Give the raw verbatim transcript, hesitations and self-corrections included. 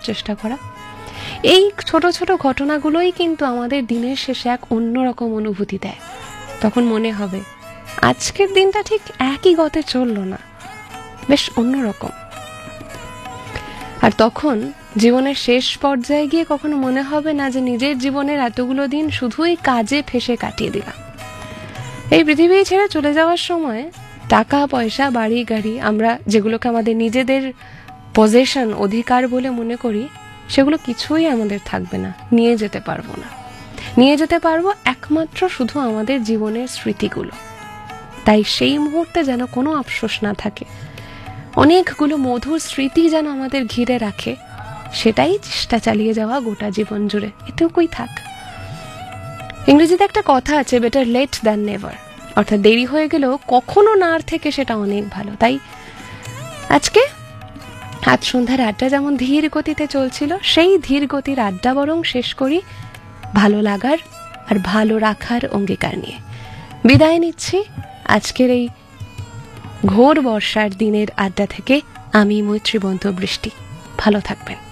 চেষ্টা করা। এই ছোট ছোট ঘটনাগুলোই কিন্তু আমাদের দিনের শেষে এক অন্যরকম অনুভূতি দেয়। তখন মনে হবে আজকের দিনটা ঠিক একই গতে চললো না, বেশ অন্যরকম। আর তখন জীবনের শেষ পর্যায়ে গিয়ে কখনো মনে হবে না যে নিজের জীবনের এতগুলো দিন শুধুই কাজে ফেসে কাটিয়ে দিলাম। এই পৃথিবী ছেড়ে চলে যাওয়ার সময় টাকা পয়সা বাড়ি গাড়ি আমরা যেগুলোকে আমাদের নিজেদের পজেশন অধিকার বলে মনে করি, সেগুলো কিছুই আমাদের থাকবে না, নিয়ে যেতে পারবো না। নিয়ে যেতে পারবো একমাত্র শুধু আমাদের জীবনের স্মৃতিগুলো। তাই সেই মুহূর্তে যেন কোনো আফসোস না থাকে, অনেকগুলো মধুর স্মৃতি যেন আমাদের ঘিরে রাখে, সেটাই চেষ্টা চালিয়ে যাওয়া গোটা জীবন জুড়ে। এটুকুই থাক। ইংরেজিতে একটা কথা আছে, বেটার লেট দ্যান নেভার, অর্থাৎ দেরি হয়ে গেলেও কখনো না থেকে সেটা অনেক ভালো। তাই আজকে আজ সন্ধ্যার আড্ডা যেমন ধীর গতিতে চলছিল, সেই ধীর গতির আড্ডা বরং শেষ করি ভালো লাগার আর ভালো রাখার অঙ্গীকার নিয়ে। বিদায় নিচ্ছি আজকের এই ঘোর বর্ষার দিনের আড্ডা থেকে। আমি মৈত্রীবন্ত বৃষ্টি। ভালো থাকবেন।